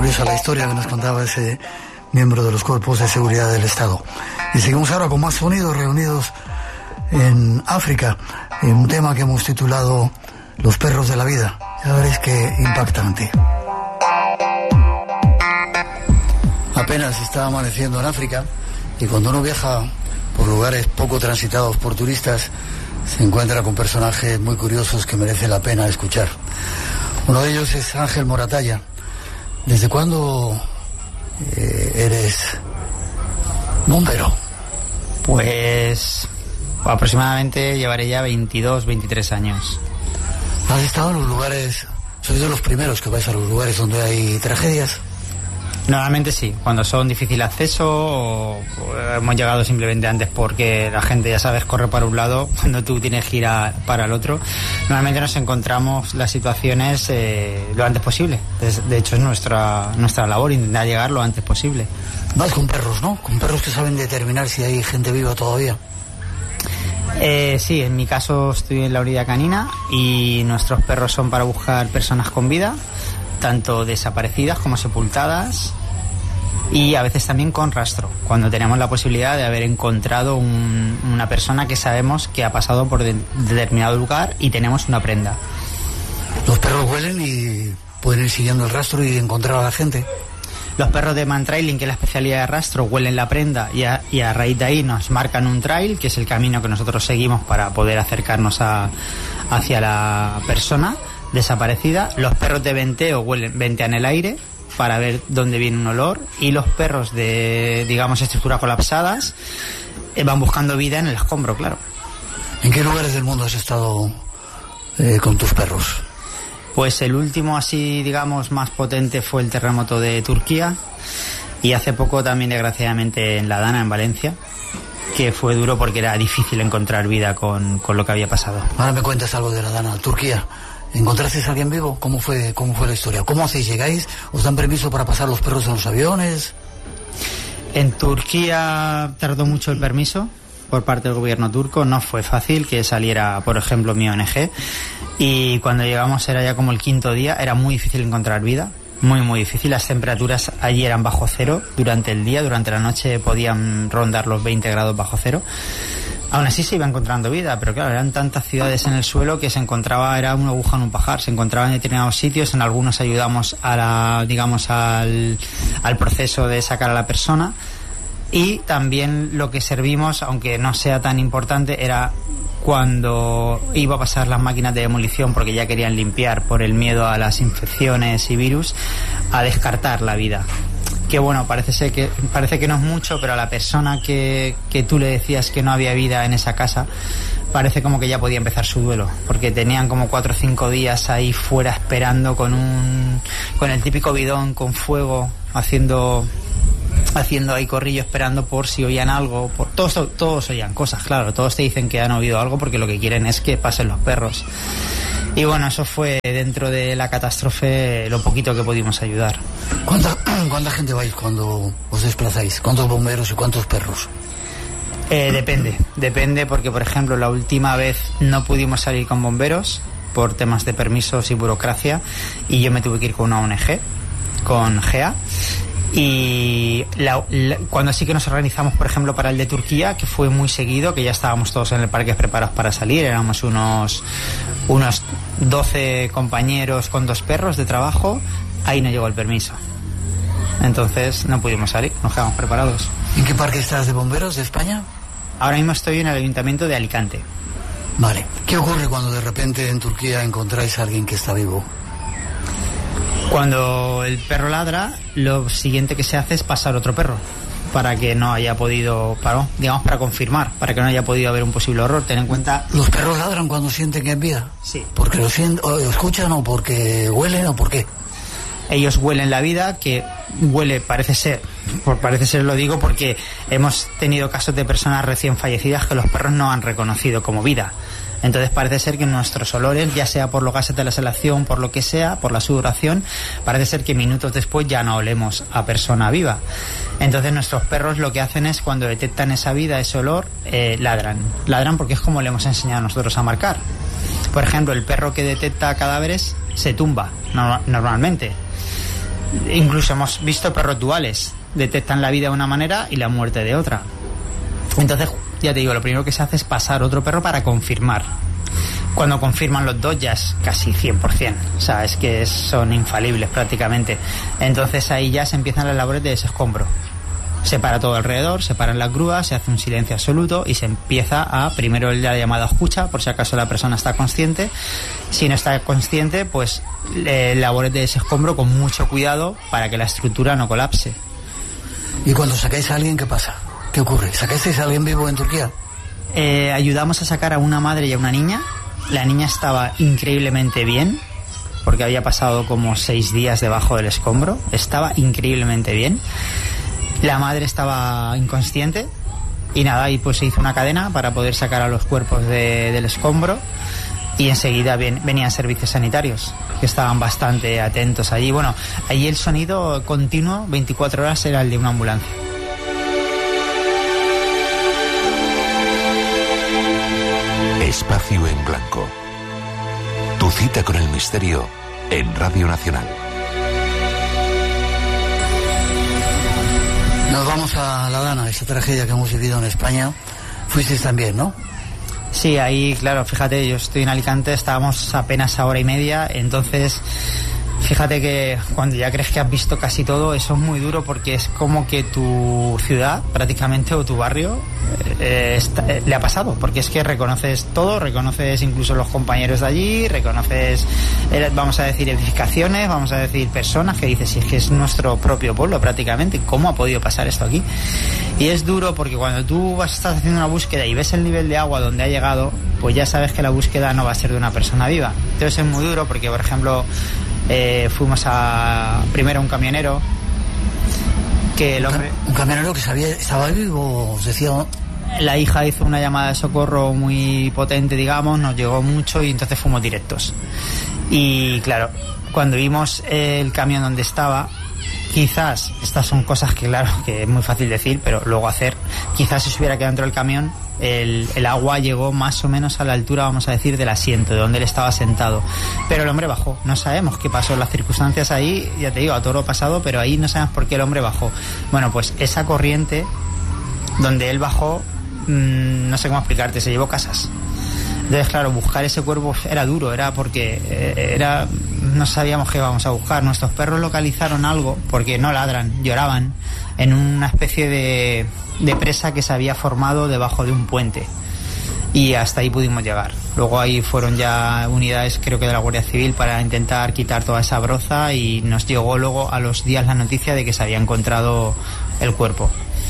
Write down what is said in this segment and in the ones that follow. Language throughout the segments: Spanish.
curiosa la historia que nos contaba ese miembro de los cuerpos de seguridad del Estado. Y seguimos ahora con más sonidos reunidos en África, en un tema que hemos titulado Los perros de la vida. Ya veréis qué impactante. Apenas está amaneciendo en África y cuando uno viaja por lugares poco transitados por turistas se encuentra con personajes muy curiosos que merece la pena escuchar. Uno de ellos es Ángel Moratalla. ¿Desde cuándo eres bombero? Pues aproximadamente llevaré ya 22, 23 años. ¿Has estado en los lugares, sois de los primeros que vais a los lugares donde hay tragedias? Normalmente sí, cuando son difícil acceso o hemos llegado simplemente antes porque la gente, ya sabes, corre para un lado cuando tú tienes que ir para el otro. Normalmente nos encontramos las situaciones lo antes posible. De hecho es nuestra labor intentar llegar lo antes posible. Vas con perros, ¿no? Con perros que saben determinar si hay gente viva todavía. Sí, en mi caso estoy en la unidad canina y nuestros perros son para buscar personas con vida, tanto desaparecidas como sepultadas, y a veces también con rastro, cuando tenemos la posibilidad de haber encontrado una persona que sabemos que ha pasado por determinado lugar y tenemos una prenda. Los perros huelen y pueden ir siguiendo el rastro y encontrar a la gente. Los perros de man-trailing, que es la especialidad de rastro, huelen la prenda y a raíz de ahí nos marcan un trail, que es el camino que nosotros seguimos para poder acercarnos hacia la persona desaparecida. Los perros de venteo ventean el aire para ver dónde viene un olor, y los perros de, digamos, estructuras colapsadas van buscando vida en el escombro, claro. ¿En qué lugares del mundo has estado con tus perros? Pues el último así, digamos, más potente fue el terremoto de Turquía, y hace poco también, desgraciadamente, en La Dana, en Valencia, que fue duro porque era difícil encontrar vida con lo que había pasado. Ahora me cuentas algo de La Dana, Turquía. ¿Encontrasteis a alguien vivo? ¿Cómo fue la historia? ¿Cómo hacéis? ¿Llegáis? ¿Os dan permiso para pasar los perros en los aviones? En Turquía tardó mucho el permiso por parte del gobierno turco. No fue fácil que saliera, por ejemplo, mi ONG. Y cuando llegamos era ya como el quinto día. Era muy difícil encontrar vida. Muy, muy difícil. Las temperaturas allí eran bajo cero durante el día. Durante la noche podían rondar los 20 grados bajo cero. Aún así se iba encontrando vida, pero claro, eran tantas ciudades en el suelo que se encontraba, era una aguja en un pajar, se encontraba en determinados sitios. En algunos ayudamos al proceso de sacar a la persona, y también lo que servimos, aunque no sea tan importante, era cuando iba a pasar las máquinas de demolición, porque ya querían limpiar por el miedo a las infecciones y virus, a descartar la vida. Que bueno, parece que no es mucho, pero a la persona que tú le decías que no había vida en esa casa, parece como que ya podía empezar su duelo, porque tenían como 4 o 5 días ahí fuera esperando con el típico bidón con fuego, haciendo ahí corrillo, esperando por si oían algo. Todos oían cosas, claro, todos te dicen que han oído algo porque lo que quieren es que pasen los perros. Y bueno, eso fue, dentro de la catástrofe, lo poquito que pudimos ayudar. ¿Cuánta gente vais cuando os desplazáis? ¿Cuántos bomberos y cuántos perros? Depende porque, por ejemplo, la última vez no pudimos salir con bomberos por temas de permisos y burocracia, y yo me tuve que ir con una ONG, con GEA. Y cuando sí que nos organizamos, por ejemplo, para el de Turquía, que fue muy seguido, que ya estábamos todos en el parque preparados para salir, éramos unos 12 compañeros con 2 perros de trabajo, ahí no llegó el permiso. Entonces no pudimos salir, nos quedamos preparados. ¿En qué parque estás de bomberos de España? Ahora mismo estoy en el Ayuntamiento de Alicante. Vale. ¿Qué ocurre cuando de repente en Turquía encontráis a alguien que está vivo? Cuando el perro ladra, lo siguiente que se hace es pasar otro perro para que no haya podido, para confirmar, para que no haya podido haber un posible horror. Ten en cuenta... ¿Los perros ladran cuando sienten que hay vida? Sí. ¿Porque lo escuchan o porque huelen o por qué? Ellos huelen la vida, que huele, parece ser lo digo porque hemos tenido casos de personas recién fallecidas que los perros no han reconocido como vida. Entonces parece ser que nuestros olores, ya sea por los gases de la exhalación, por lo que sea, por la sudoración, parece ser que minutos después ya no olemos a persona viva. Entonces nuestros perros lo que hacen es, cuando detectan esa vida, ese olor, ladran porque es como le hemos enseñado a nosotros a marcar. Por ejemplo, el perro que detecta cadáveres se tumba normalmente. Incluso hemos visto perros duales, detectan la vida de una manera y la muerte de otra. Entonces, ya te digo, lo primero que se hace es pasar otro perro para confirmar. Cuando confirman los dos ya es casi 100%, o sea, es que son infalibles prácticamente. Entonces ahí ya se empiezan las labores de desescombro. Se para todo alrededor, se paran las grúas, se hace un silencio absoluto y se empieza a, primero la llamada escucha, por si acaso la persona está consciente. Si no está consciente, pues labores de desescombro con mucho cuidado para que la estructura no colapse. ¿Y cuando sacáis a alguien, qué pasa? ¿Qué ocurre? ¿Sacasteis a alguien vivo en Turquía? Ayudamos a sacar a una madre y a una niña. La niña estaba increíblemente bien, porque había pasado como 6 días debajo del escombro. Estaba increíblemente bien. La madre estaba inconsciente y nada, y pues se hizo una cadena para poder sacar a los cuerpos del escombro, y enseguida venían servicios sanitarios que estaban bastante atentos allí. Bueno, allí el sonido continuo 24 horas era el de una ambulancia. Espacio en Blanco. Tu cita con el misterio en Radio Nacional. Nos vamos a La Dana, esa tragedia que hemos vivido en España. Fuisteis también, ¿no? Sí, ahí, claro, fíjate, yo estoy en Alicante, estábamos apenas a 1h30, entonces fíjate que cuando ya crees que has visto casi todo, eso es muy duro, porque es como que tu ciudad, prácticamente, o tu barrio, le ha pasado, porque es que reconoces todo, reconoces incluso los compañeros de allí, reconoces, vamos a decir, edificaciones, vamos a decir, personas que dices, si es que es nuestro propio pueblo prácticamente, ¿cómo ha podido pasar esto aquí? Y es duro porque cuando tú estás haciendo una búsqueda y ves el nivel de agua donde ha llegado, pues ya sabes que la búsqueda no va a ser de una persona viva. Entonces es muy duro porque, por ejemplo, fuimos primero a un camionero que el hombre... Un camionero que estaba vivo, os decía, ¿no? La hija hizo una llamada de socorro muy potente, digamos, nos llegó mucho y entonces fuimos directos. Y claro, cuando vimos el camión donde estaba, quizás, estas son cosas que claro, que es muy fácil decir, pero luego hacer, quizás si se hubiera quedado dentro del camión, el agua llegó más o menos a la altura, vamos a decir, del asiento, de donde él estaba sentado. Pero el hombre bajó, no sabemos qué pasó, las circunstancias ahí, ya te digo, a toro pasado, pero ahí no sabemos por qué el hombre bajó. Bueno, pues esa corriente donde él bajó, no sé cómo explicarte, se llevó casas. Entonces, claro, buscar ese cuerpo era duro, era porque no sabíamos qué íbamos a buscar. Nuestros perros localizaron algo, porque no ladran, lloraban, en una especie de presa que se había formado debajo de un puente. Y hasta ahí pudimos llegar. Luego ahí fueron ya unidades, creo que de la Guardia Civil, para intentar quitar toda esa broza, y nos llegó luego a los días la noticia de que se había encontrado el cuerpo.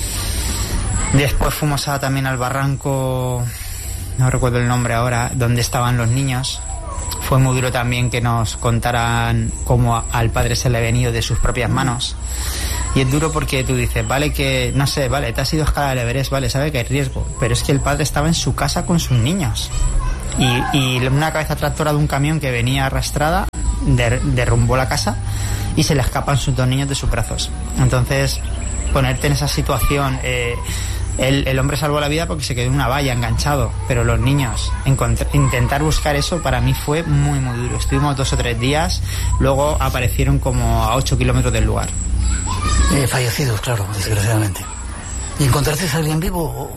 Después fuimos también al barranco, no recuerdo el nombre ahora, donde estaban los niños. Fue muy duro también que nos contaran cómo al padre se le ha venido de sus propias manos. Y es duro porque tú dices, vale, que no sé, vale, te has ido a escalar el Everest, vale, sabe que hay riesgo, pero es que el padre estaba en su casa con sus niños. Y una cabeza tractora de un camión que venía arrastrada derrumbó la casa y se le escapan sus 2 niños de sus brazos. Entonces, ponerte en esa situación, el hombre salvó la vida porque se quedó en una valla enganchado, pero los niños, intentar buscar eso para mí fue muy muy duro. Estuvimos 2 o 3 días, luego aparecieron como a 8 kilómetros del lugar. Fallecidos, claro, desgraciadamente. ¿Y encontraste a alguien vivo?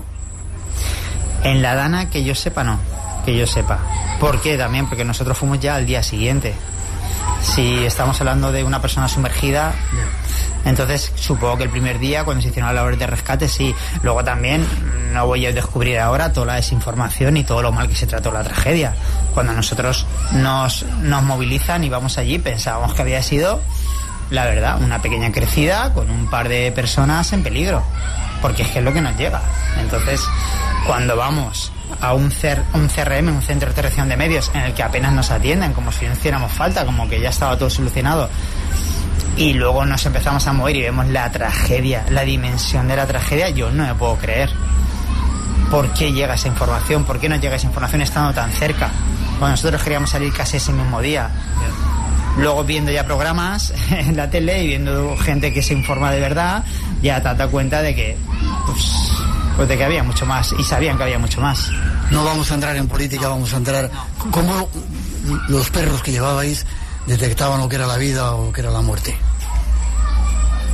En La Dana, que yo sepa, no, que yo sepa. ¿Por qué? También porque nosotros fuimos ya al día siguiente. Si estamos hablando de una persona sumergida, entonces supongo que el primer día, cuando se hicieron las labores de rescate, sí. Luego también no voy a descubrir ahora toda la desinformación y todo lo mal que se trató la tragedia. Cuando nosotros nos movilizan y vamos allí, pensábamos que había sido, la verdad, una pequeña crecida con un par de personas en peligro, porque es que es lo que nos llega. Entonces, cuando vamos a un CRM, un centro de recepción de medios, en el que apenas nos atienden, como si no hiciéramos falta, como que ya estaba todo solucionado, y luego nos empezamos a mover y vemos la tragedia, la dimensión de la tragedia, yo no me puedo creer. ¿Por qué llega esa información? ¿Por qué nos llega esa información estando tan cerca? Bueno, nosotros queríamos salir casi ese mismo día. Luego, viendo ya programas en la tele y viendo gente que se informa de verdad, ya te das cuenta de que pues de que había mucho más, y sabían que había mucho más. No vamos a entrar en política, vamos a entrar... ¿Cómo los perros que llevabais detectaban lo que era la vida o lo que era la muerte?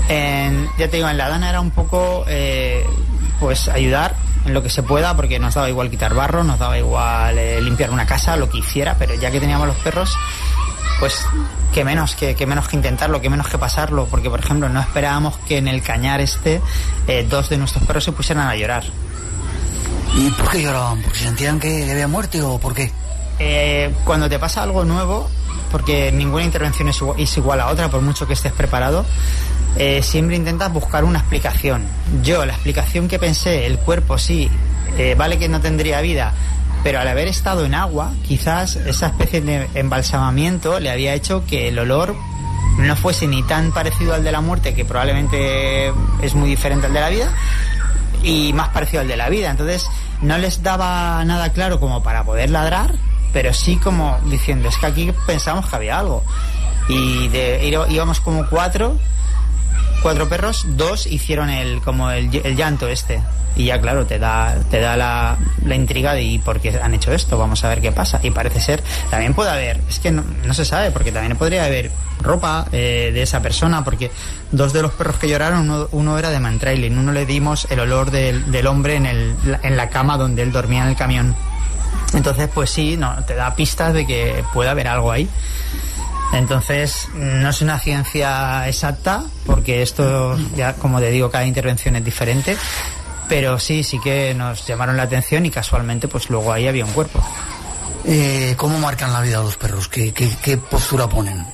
Ya te digo, en la Dana era un poco pues ayudar en lo que se pueda, porque nos daba igual quitar barro, nos daba igual limpiar una casa, lo que hiciera, pero ya que teníamos los perros, pues que menos que intentarlo, que menos que pasarlo, porque por ejemplo no esperábamos que en el cañar 2 de nuestros perros se pusieran a llorar. ¿Y por qué lloraban? ¿Porque sentían que había muerte o por qué? Cuando te pasa algo nuevo, porque ninguna intervención es igual a otra, por mucho que estés preparado, siempre intentas buscar una explicación. Yo, la explicación que pensé, el cuerpo sí, vale que no tendría vida, pero al haber estado en agua, quizás esa especie de embalsamamiento le había hecho que el olor no fuese ni tan parecido al de la muerte, que probablemente es muy diferente al de la vida, y más parecido al de la vida. Entonces no les daba nada claro como para poder ladrar, pero sí como diciendo, es que aquí pensamos que había algo. Y íbamos como cuatro perros, 2 hicieron el llanto y ya claro, te da la intriga de ¿y por qué han hecho esto? Vamos a ver qué pasa. Y parece ser, también puede haber, es que no se sabe, porque también podría haber ropa de esa persona, porque 2 de los perros que lloraron, uno era de mantrailing, uno le dimos el olor del hombre en la cama donde él dormía en el camión. Entonces pues sí, te da pistas de que puede haber algo ahí. Entonces no es una ciencia exacta, porque esto ya, como te digo, cada intervención es diferente, pero sí que nos llamaron la atención y casualmente pues luego ahí había un cuerpo. ¿Cómo marcan la vida a los perros? ¿Qué postura ponen?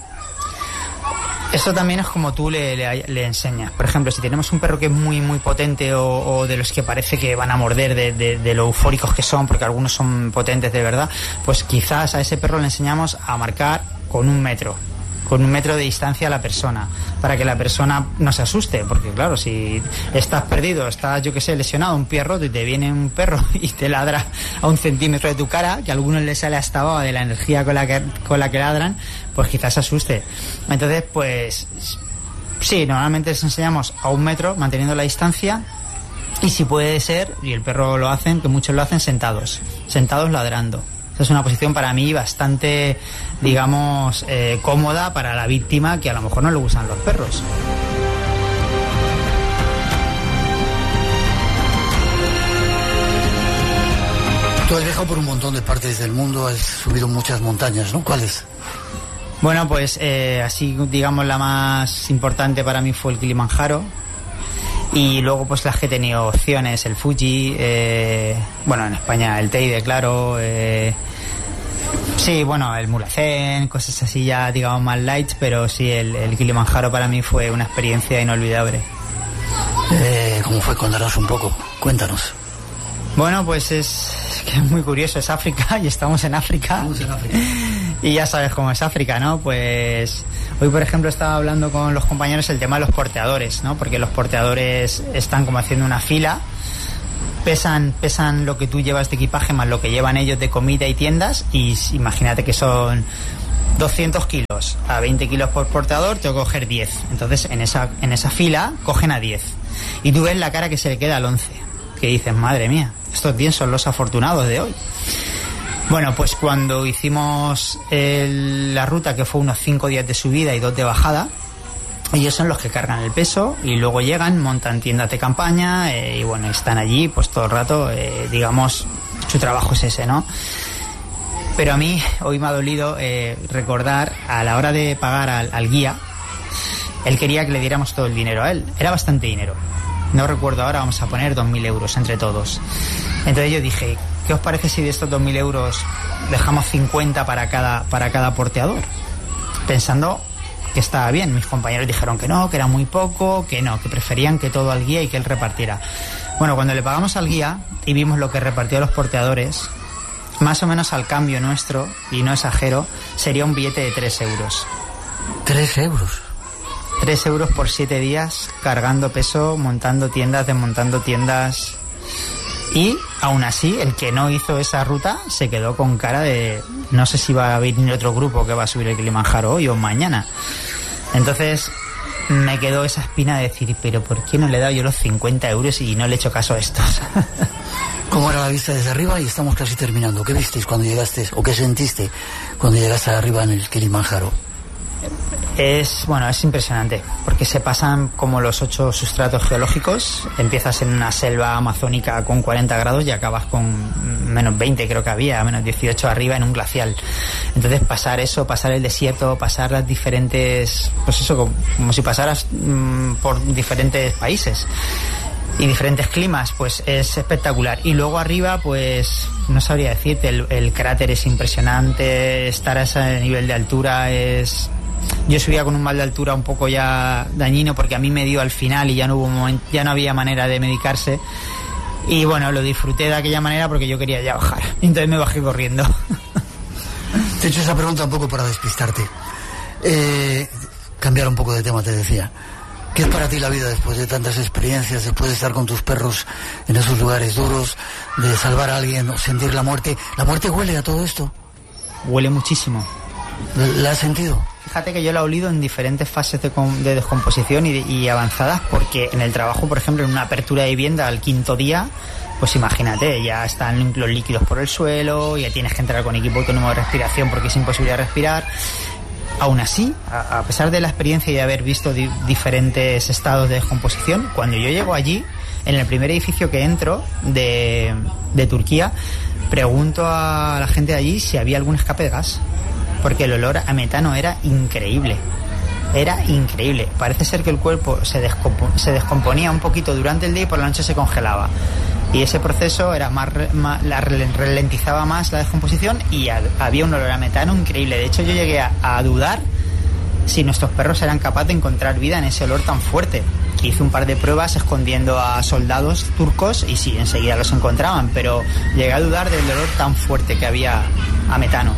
Eso también es como tú le enseñas. Por ejemplo, si tenemos un perro que es muy muy potente o de los que parece que van a morder de lo eufóricos que son, porque algunos son potentes de verdad, pues quizás a ese perro le enseñamos a marcar con 1 metro de distancia a la persona, para que la persona no se asuste, porque claro, si estás perdido, estás, yo que sé, lesionado, un pie roto, y te viene un perro y te ladra a 1 centímetro de tu cara, que a algunos les sale hasta baba de la energía con la que ladran, pues quizás se asuste. Entonces, pues sí, normalmente les enseñamos a 1 metro, manteniendo la distancia, y si puede ser, y el perro lo hacen, que muchos lo hacen sentados ladrando. Esa es una posición para mí bastante, digamos, cómoda para la víctima, que a lo mejor no le gustan los perros. Tú has viajado por un montón de partes del mundo, has subido muchas montañas, ¿no? ¿Cuáles? Bueno, pues así, digamos, la más importante para mí fue el Kilimanjaro. Y luego pues las que he tenido opciones, el Fuji, bueno, en España el Teide, claro, sí, bueno, el Mulhacén, cosas así ya, digamos, más light, pero sí, el Kilimanjaro para mí fue una experiencia inolvidable. ¿Cómo fue? Contanos un poco, cuéntanos. Bueno, pues es que es muy curioso, es África y estamos en África. Estamos en África. Y ya sabes cómo es África, ¿no? Pues hoy, por ejemplo, estaba hablando con los compañeros el tema de los porteadores, ¿no? Porque los porteadores están como haciendo una fila, pesan lo que tú llevas de equipaje más lo que llevan ellos de comida y tiendas, y imagínate que son 200 kilos, a 20 kilos por porteador tengo que coger 10. Entonces en esa fila cogen a 10. Y tú ves la cara que se le queda al 11, que dices, madre mía, estos 10 son los afortunados de hoy. Bueno, pues cuando hicimos la ruta, que fue unos 5 días de subida y 2 de bajada, ellos son los que cargan el peso y luego llegan, montan tiendas de campaña y bueno, están allí pues todo el rato, digamos, su trabajo es ese, ¿no? Pero a mí hoy me ha dolido recordar, a la hora de pagar al guía, él quería que le diéramos todo el dinero a él. Era bastante dinero. No recuerdo ahora, vamos a poner 2.000 euros entre todos. Entonces yo dije, ¿qué os parece si de estos 2.000 euros dejamos 50 para cada porteador? Pensando que estaba bien. Mis compañeros dijeron que no, que era muy poco, que no, que preferían que todo al guía y que él repartiera. Bueno, cuando le pagamos al guía y vimos lo que repartió a los porteadores, más o menos al cambio nuestro, y no exagero, sería un billete de 3 euros. ¿3 euros? 3 euros por 7 días cargando peso, montando tiendas, desmontando tiendas. Y aún así, el que no hizo esa ruta se quedó con cara de no sé si va a venir otro grupo que va a subir el Kilimanjaro hoy o mañana. Entonces me quedó esa espina de decir, pero ¿por qué no le he dado yo los 50 euros y no le he hecho caso a estos? ¿Cómo era la vista desde arriba? Y estamos casi terminando. ¿Qué visteis cuando llegaste o qué sentiste cuando llegaste arriba en el Kilimanjaro? Es impresionante, porque se pasan como los 8 sustratos geológicos. Empiezas en una selva amazónica con 40 grados y acabas con menos 20, creo que había, menos 18 arriba en un glacial. Entonces pasar eso, pasar el desierto, pasar las diferentes, pues eso, como si pasaras por diferentes países y diferentes climas, pues es espectacular. Y luego arriba, pues no sabría decirte, el cráter es impresionante, estar a ese nivel de altura es... Yo subía con un mal de altura un poco ya dañino, porque a mí me dio al final y ya no había manera de medicarse. Y bueno, lo disfruté de aquella manera porque yo quería ya bajar. Entonces me bajé corriendo. Te he hecho esa pregunta un poco para despistarte. Cambiar un poco de tema, te decía. ¿Qué es para ti la vida después de tantas experiencias, después de estar con tus perros en esos lugares duros, de salvar a alguien o sentir la muerte? ¿La muerte huele a todo esto? Huele muchísimo. ¿La has sentido? Fíjate que yo la he olido en diferentes fases de descomposición y avanzadas, porque en el trabajo, por ejemplo, en una apertura de vivienda al 5.º día, pues imagínate, ya están los líquidos por el suelo, ya tienes que entrar con equipo autónomo de respiración porque es imposible respirar. Aún así, a pesar de la experiencia y de haber visto diferentes estados de descomposición, cuando yo llego allí, en el primer edificio que entro de Turquía, pregunto a la gente de allí si había algún escape de gas, porque el olor a metano era increíble. Era increíble. Parece ser que el cuerpo se descomponía un poquito durante el día y por la noche se congelaba. Y ese proceso era ralentizaba más la descomposición y había un olor a metano increíble. De hecho, yo llegué a dudar si nuestros perros eran capaces de encontrar vida en ese olor tan fuerte. Hice un par de pruebas escondiendo a soldados turcos y sí, enseguida los encontraban, pero llegué a dudar del olor tan fuerte que había a metano.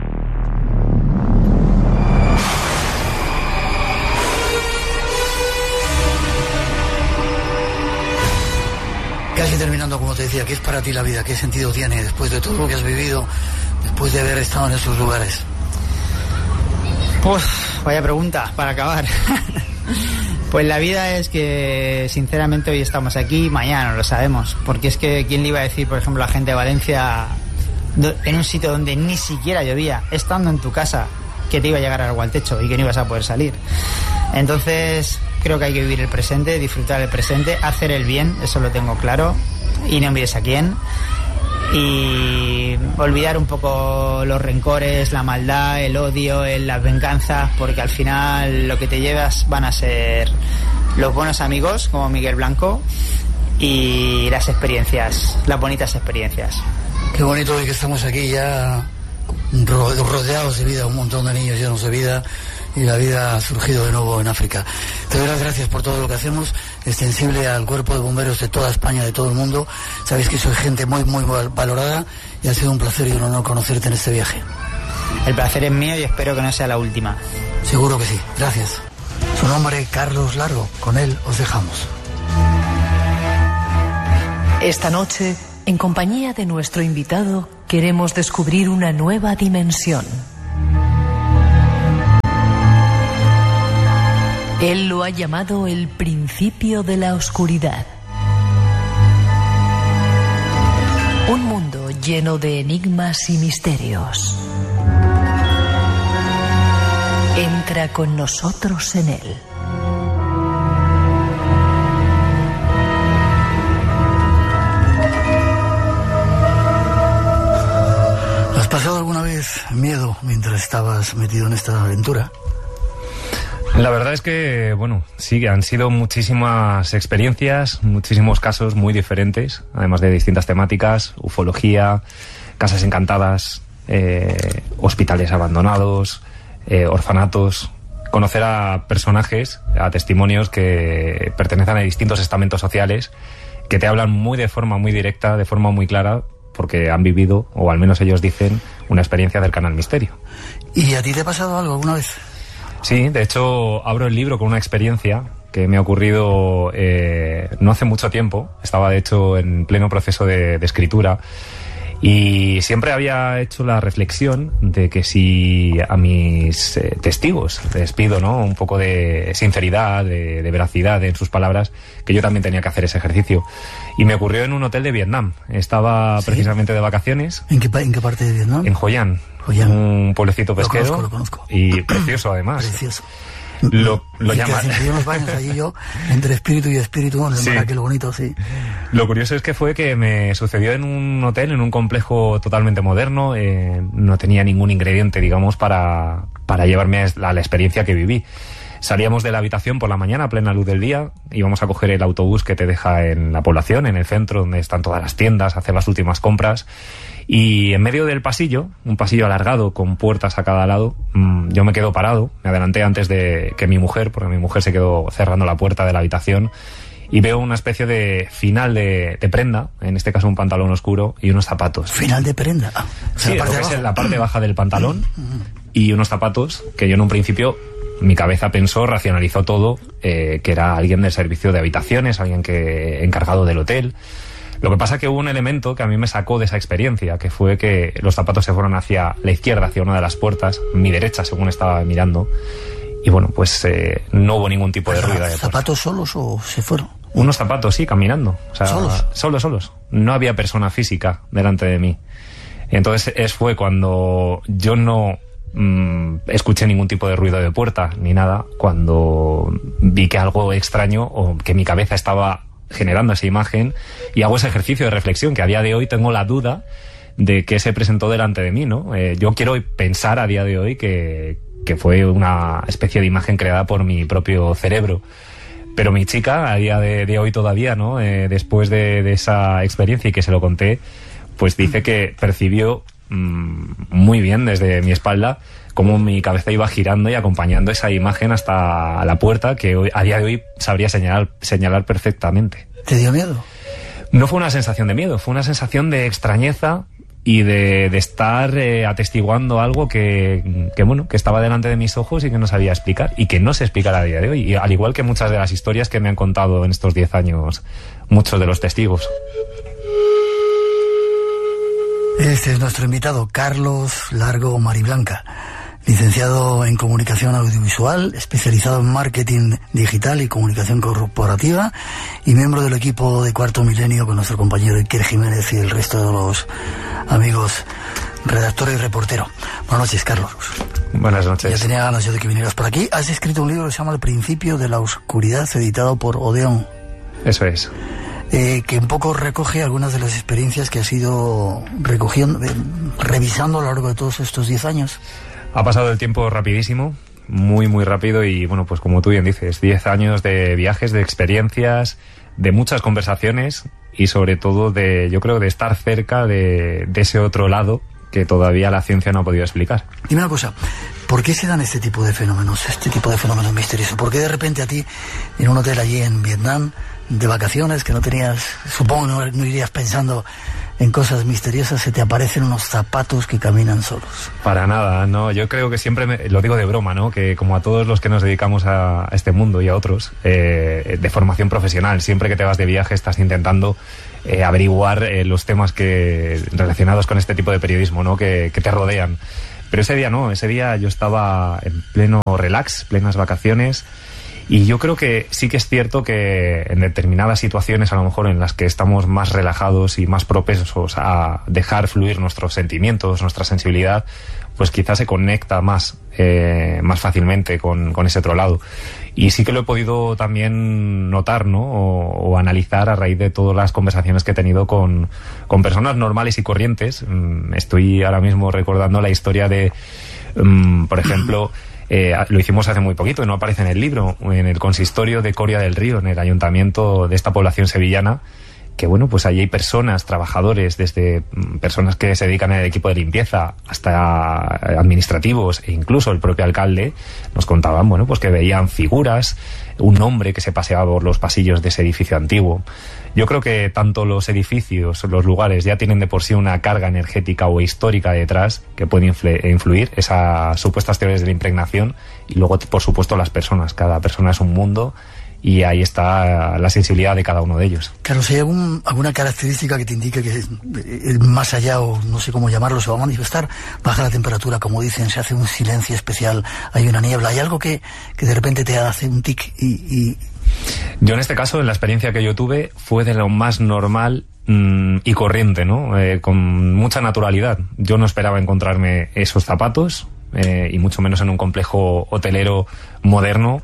Casi terminando, como te decía, ¿qué es para ti la vida? ¿Qué sentido tiene después de todo lo que has vivido, después de haber estado en esos lugares? Pues vaya pregunta para acabar. Pues la vida es que, sinceramente, hoy estamos aquí, mañana no lo sabemos. Porque es que, ¿quién le iba a decir, por ejemplo, a la gente de Valencia, en un sitio donde ni siquiera llovía, estando en tu casa, que te iba a llegar algo al techo y que no ibas a poder salir? Entonces, creo que hay que vivir el presente, disfrutar el presente, hacer el bien, eso lo tengo claro, y no mires a quién, y olvidar un poco los rencores, la maldad, el odio, las venganzas, porque al final lo que te llevas van a ser los buenos amigos, como Miguel Blanco, y las experiencias, las bonitas experiencias. Qué bonito hoy que estamos aquí ya rodeados de vida, un montón de niños llenos de vida, y la vida ha surgido de nuevo en África. Te doy las gracias por todo lo que hacemos, extensible al cuerpo de bomberos de toda España, de todo el mundo. Sabéis que soy gente muy, muy valorada y ha sido un placer y un honor conocerte en este viaje. El placer es mío y espero que no sea la última. Seguro que sí. Gracias. Su nombre, Carlos Largo. Con él os dejamos. Esta noche, en compañía de nuestro invitado, queremos descubrir una nueva dimensión. Él lo ha llamado el principio de la oscuridad. Un mundo lleno de enigmas y misterios. Entra con nosotros en él. ¿Has pasado alguna vez miedo mientras estabas metido en esta aventura? La verdad es que, bueno, sí, han sido muchísimas experiencias, muchísimos casos muy diferentes, además de distintas temáticas: ufología, casas encantadas, hospitales abandonados, orfanatos. Conocer a personajes, a testimonios que pertenecen a distintos estamentos sociales, que te hablan de forma muy directa, de forma muy clara, porque han vivido, o al menos ellos dicen, una experiencia cercana al misterio. ¿Y a ti te ha pasado algo alguna vez? Sí, de hecho abro el libro con una experiencia que me ha ocurrido no hace mucho tiempo. Estaba de hecho en pleno proceso de escritura Y siempre había hecho la reflexión de que si a mis testigos les pido, ¿no?, un poco de sinceridad, de veracidad en sus palabras, que yo también tenía que hacer ese ejercicio. Y me ocurrió en un hotel de Vietnam. Estaba precisamente de vacaciones. ¿En qué parte de Vietnam? En Hoi An, un pueblecito pesquero. Lo conozco. Y precioso además. Precioso. Lo llaman. Yo unos baños allí yo, entre espíritu y espíritu, en el mar aquel bonito, sí. Lo curioso es que fue que me sucedió en un hotel, en un complejo totalmente moderno, no tenía ningún ingrediente, digamos, para llevarme a la experiencia que viví. Salíamos de la habitación por la mañana a plena luz del día, íbamos a coger el autobús que te deja en la población, en el centro, donde están todas las tiendas, a hacer las últimas compras. Y en medio del pasillo, un pasillo alargado con puertas a cada lado, yo me quedo parado, me adelanté antes de que mi mujer, porque mi mujer se quedó cerrando la puerta de la habitación, y veo una especie de final de prenda, en este caso un pantalón oscuro y unos zapatos. ¿Final de prenda? Sí, lo que es la parte baja del pantalón y unos zapatos que yo en un principio, mi cabeza pensó, racionalizó todo, que era alguien del servicio de habitaciones, alguien encargado del hotel. Lo que pasa es que hubo un elemento que a mí me sacó de esa experiencia, que fue que los zapatos se fueron hacia la izquierda, hacia una de las puertas, mi derecha según estaba mirando, y bueno, pues no hubo ningún tipo de ruido. ¿Zapatos solos o se fueron? Unos zapatos, sí, caminando. O sea, ¿Solos? Solos. No había persona física delante de mí. Entonces fue cuando yo no escuché ningún tipo de ruido de puerta ni nada, cuando vi que algo extraño o que mi cabeza estaba generando esa imagen, y hago ese ejercicio de reflexión que a día de hoy tengo la duda de qué se presentó delante de mí, ¿no? Yo quiero pensar a día de hoy que fue una especie de imagen creada por mi propio cerebro, pero mi chica a día de hoy todavía, ¿no? Después de esa experiencia y que se lo conté, pues dice que percibió muy bien desde mi espalda cómo mi cabeza iba girando y acompañando esa imagen hasta la puerta, que hoy, a día de hoy sabría señalar perfectamente. ¿Te dio miedo? No fue una sensación de miedo, fue una sensación de extrañeza y de estar atestiguando algo que estaba delante de mis ojos y que no sabía explicar y que no sé explicar a día de hoy, y al igual que muchas de las historias que me han contado en estos 10 años muchos de los testigos. Este es nuestro invitado, Carlos Largo Mariblanca, licenciado en Comunicación Audiovisual, especializado en Marketing Digital y Comunicación Corporativa, y miembro del equipo de Cuarto Milenio con nuestro compañero Iker Jiménez y el resto de los amigos redactor y reportero. Buenas noches, Carlos. Buenas noches. Ya tenía ganas yo de que vinieras por aquí. Has escrito un libro que se llama El principio de la oscuridad, editado por Odeón. Eso es. Que un poco recoge algunas de las experiencias que has ido revisando a lo largo de todos estos 10 años. Ha pasado el tiempo rapidísimo, muy, muy rápido, y bueno, pues como tú bien dices, 10 años de viajes, de experiencias, de muchas conversaciones y sobre todo yo creo, de estar cerca de ese otro lado que todavía la ciencia no ha podido explicar. Dime una cosa, ¿por qué se dan este tipo de fenómenos misteriosos? ¿Por qué de repente a ti, en un hotel allí en Vietnam, de vacaciones, que no tenías, supongo no irías pensando en cosas misteriosas, se te aparecen unos zapatos que caminan solos? Para nada, no. Yo creo que siempre lo digo de broma, ¿no? Que como a todos los que nos dedicamos a este mundo y a otros, de formación profesional, siempre que te vas de viaje estás intentando averiguar los temas relacionados con este tipo de periodismo, ¿no? Que te rodean. Pero ese día no, ese día yo estaba en pleno relax, plenas vacaciones. Y yo creo que sí que es cierto que en determinadas situaciones, a lo mejor en las que estamos más relajados y más propensos a dejar fluir nuestros sentimientos, nuestra sensibilidad, pues quizás se conecta más fácilmente con ese otro lado. Y sí que lo he podido también notar, ¿no? O analizar a raíz de todas las conversaciones que he tenido con personas normales y corrientes. Estoy ahora mismo recordando la historia de, por ejemplo, lo hicimos hace muy poquito, no aparece en el libro, en el consistorio de Coria del Río, en el ayuntamiento de esta población sevillana, que bueno, pues allí hay personas, trabajadores, desde personas que se dedican al equipo de limpieza hasta administrativos, e incluso el propio alcalde nos contaban, bueno, pues que veían figuras, un hombre que se paseaba por los pasillos de ese edificio antiguo. Yo creo que tanto los edificios, los lugares, ya tienen de por sí una carga energética o histórica detrás que puede influir esas supuestas teorías de la impregnación, y luego, por supuesto, las personas. Cada persona es un mundo y ahí está la sensibilidad de cada uno de ellos. Claro, si hay alguna característica que te indique que más allá, o no sé cómo llamarlo, se va a manifestar, baja la temperatura, como dicen, se hace un silencio especial, hay una niebla, hay algo que de repente te hace un tic y... Yo en este caso, en la experiencia que yo tuve, fue de lo más normal y corriente, ¿no? Con mucha naturalidad. Yo no esperaba encontrarme esos zapatos, y mucho menos en un complejo hotelero moderno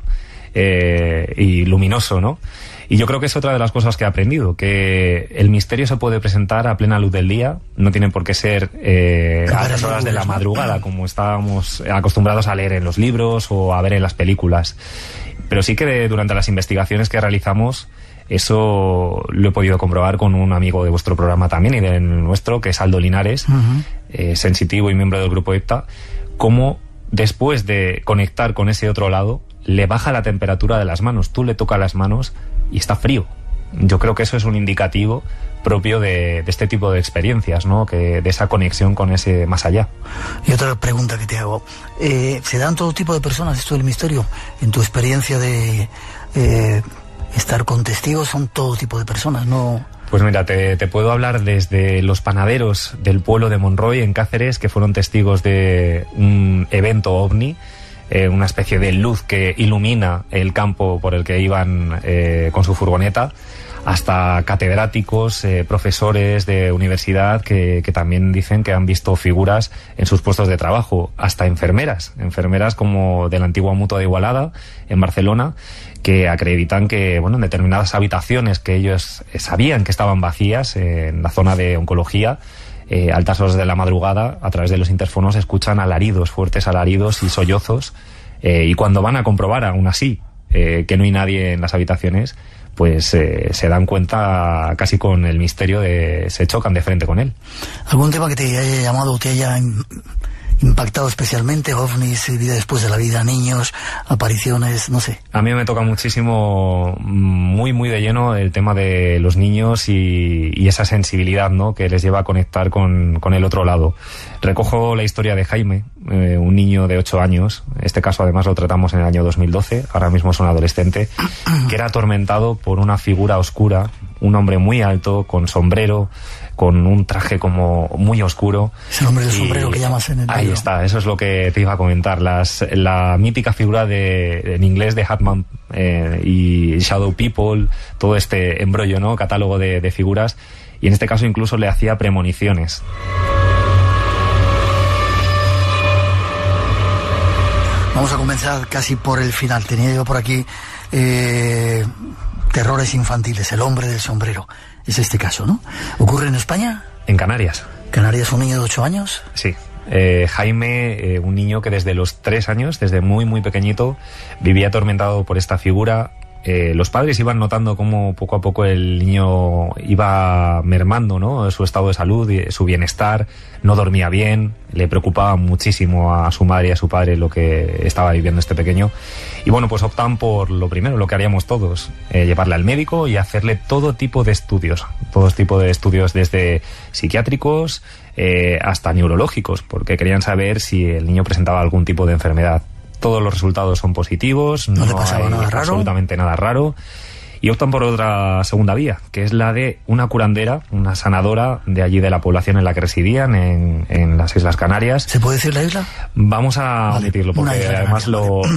y luminoso, ¿no? Y yo creo que es otra de las cosas que he aprendido, que el misterio se puede presentar a plena luz del día, no tienen por qué ser a altas horas de la madrugada, como estábamos acostumbrados a leer en los libros o a ver en las películas. Pero sí que durante las investigaciones que realizamos, eso lo he podido comprobar con un amigo de vuestro programa también y del nuestro, que es Aldo Linares, sensitivo y miembro del grupo EPTA, cómo después de conectar con ese otro lado, le baja la temperatura de las manos. Tú le tocas las manos y está frío. Yo creo que eso es un indicativo propio de este tipo de experiencias, ¿no? Que de esa conexión con ese más allá. Y otra pregunta que te hago, ¿se dan todo tipo de personas esto del misterio? En tu experiencia de estar con testigos, son todo tipo de personas, ¿no? Pues mira, te puedo hablar desde los panaderos del pueblo de Monroy, en Cáceres, que fueron testigos de un evento ovni, una especie de luz que ilumina el campo por el que iban con su furgoneta, hasta catedráticos, profesores de universidad que también dicen que han visto figuras en sus puestos de trabajo, hasta enfermeras como de la antigua Mutua de Igualada, en Barcelona, que acreditan que, bueno, en determinadas habitaciones que ellos sabían que estaban vacías, en la zona de oncología, altas horas de la madrugada, a través de los interfonos escuchan alaridos, fuertes alaridos y sollozos, y cuando van a comprobar aún así que no hay nadie en las habitaciones, pues se dan cuenta casi con el misterio se chocan de frente con él. ¿Algún tema que te haya llamado o te haya impactado especialmente? OVNIs, vida después de la vida, niños, apariciones, no sé. A mí me toca muchísimo, muy muy de lleno, el tema de los niños y esa sensibilidad, ¿no?, que les lleva a conectar con el otro lado. Recojo la historia de Jaime, un niño de 8 años, este caso además lo tratamos en el año 2012, ahora mismo es un adolescente, que era atormentado por una figura oscura, un hombre muy alto, con sombrero, con un traje como muy oscuro. Es el hombre del sombrero que llamas en el libro. Ahí está, eso es lo que te iba a comentar. La mítica figura en inglés de Hatman y Shadow People, todo este embrollo, ¿no?, catálogo de figuras, y en este caso incluso le hacía premoniciones. Vamos a comenzar casi por el final. Tenía yo por aquí terrores infantiles, el hombre del sombrero. Es este caso, ¿no? ¿Ocurre en España? En Canarias. ¿Canarias, un niño de 8 años? Sí. Jaime, un niño que desde los 3 años, desde muy muy pequeñito, vivía atormentado por esta figura. Los padres iban notando cómo poco a poco el niño iba mermando, ¿no?, su estado de salud, su bienestar, no dormía bien, le preocupaba muchísimo a su madre y a su padre lo que estaba viviendo este pequeño. Y bueno, pues optan por lo primero, lo que haríamos todos, llevarle al médico y hacerle todo tipo de estudios desde psiquiátricos hasta neurológicos, porque querían saber si el niño presentaba algún tipo de enfermedad. Todos los resultados son positivos, no le pasaba nada raro, absolutamente nada raro, y optan por otra segunda vía, que es la de una curandera, una sanadora de allí de la población en la que residían, en las Islas Canarias. ¿Se puede decir la isla? Vamos a omitirlo, porque además lo